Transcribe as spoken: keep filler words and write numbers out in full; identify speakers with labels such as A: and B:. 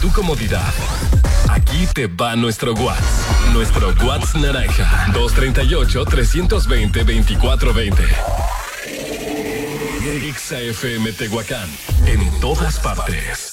A: tu comodidad. Aquí te va nuestro WhatsApp. Nuestro WhatsApp naranja. dos tres ocho, tres dos cero, veinticuatro veinte. X A F M Tehuacán. En todas partes.